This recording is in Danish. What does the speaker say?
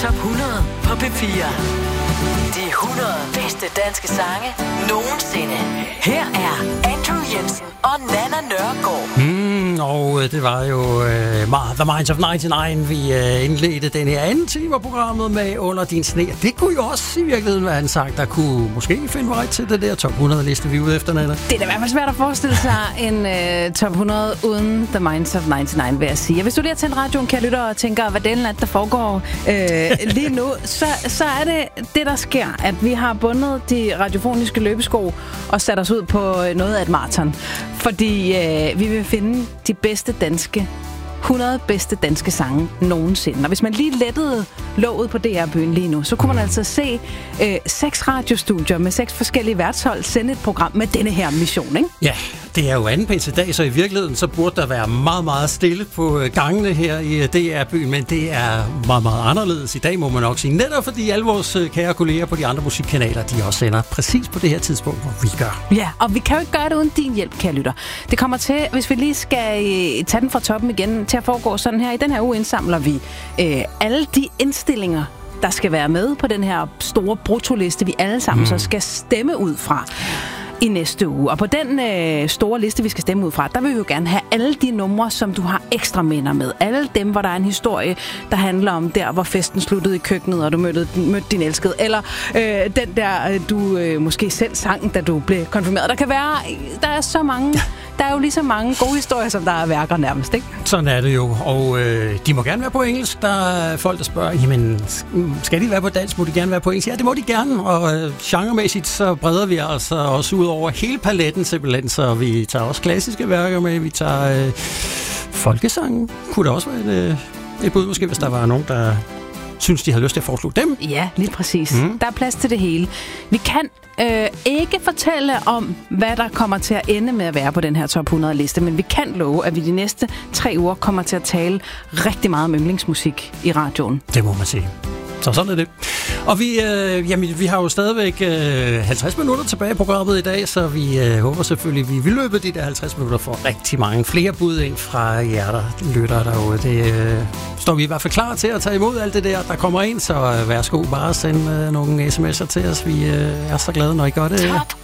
Top 100 på P4. De 100 bedste danske sange nogensinde. Her er Andrew Jensen og Nana Nørgaard. Og det var jo The Minds of 99, vi indledte den her anden time af programmet med Under din sne. Det kunne jo også i virkeligheden være en sang, der kunne måske finde vej til det der top 100-liste, vi er ude efter, Nana. Det er da i hvert fald svært at forestille sig en top 100 uden The Minds of 99, vil jeg sige. Og hvis du lige har tændt radioen, kære lytter, og tænker, hvad delen er, der foregår lige nu, så er det, der sker, at vi har bundet de radiofoniske løbesko og sat os ud på noget af et maraton. Fordi vi vil finde de bedste danske 100 bedste danske sange nogensinde. Og hvis man lige lettede låget på DR-byen lige nu, så kunne man altså se 6 radiostudier med 6 forskellige værtshold sende et program med denne her mission, ikke? Ja, det er jo anden pinsedag, så i virkeligheden så burde der være meget, meget stille på gangene her i DR-byen, men det er meget, meget anderledes i dag, må man nok sige. Netop fordi alle vores kære kolleger på de andre musikkanaler, de også sender præcis på det her tidspunkt, hvor vi gør. Ja, og vi kan jo ikke gøre det uden din hjælp, kære lytter. Det kommer til, hvis vi lige skal tage den fra toppen igen, til at foregå sådan her. I den her uge indsamler vi alle de indstillinger, der skal være med på den her store bruttoliste, vi alle sammen så skal stemme ud fra i næste uge. Og på den store liste, vi skal stemme ud fra, der vil vi jo gerne have alle de numre, som du har ekstra minder med. Alle dem, hvor der er en historie, der handler om der, hvor festen sluttede i køkkenet, og du mødte din elskede. Eller den der, du måske selv sang, da du blev konfirmeret. Der er så mange. Der er jo lige så mange gode historier, som der er værker nærmest, ikke? Sådan er det jo, og de må gerne være på engelsk. Der er folk, der spørger, jamen, skal de være på dansk? Må de gerne være på engelsk? Ja, det må de gerne, og genremæssigt så breder vi altså også ud over hele paletten simpelthen, så vi tager også klassiske værker med, vi tager folkesangen. Kunne det også være et bud, måske, hvis der var nogen, der synes, de havde lyst til at foreslå dem? Ja, lige præcis. Der er plads til det hele. Vi kan ikke fortælle om, hvad der kommer til at ende med at være på den her top 100-liste, men vi kan love, at vi de næste 3 uger kommer til at tale rigtig meget om yndlingsmusik i radioen. Det må man sige. Så sådan er det. Og vi har jo stadigvæk 50 minutter tilbage i programmet i dag, så vi håber selvfølgelig, at vi vil løbe de der 50 minutter for rigtig mange flere bud ind fra jer, der lytter derude. Det står vi i hvert fald klar til at tage imod alt det der kommer ind, så værsgo bare at sende nogle sms'er til os. Vi er så glade, når I gør det.